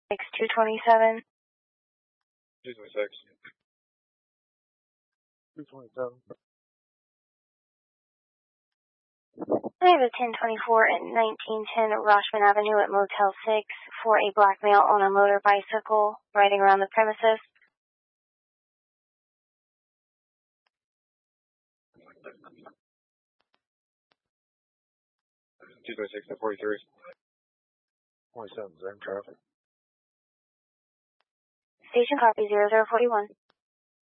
227. 226. 227. I have a 1024 at 1910 Roshman Avenue at Motel 6 for a black male on a motor bicycle riding around the premises. 226 to 43. 27, same traffic. Station copy 0041.